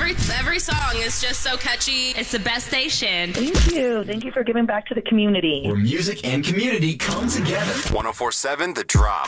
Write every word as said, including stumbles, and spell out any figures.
every every song is just so catchy. It's the best station. Thank you. Thank you for giving back to the community. Where music and community come together. one oh four point seven The Drop.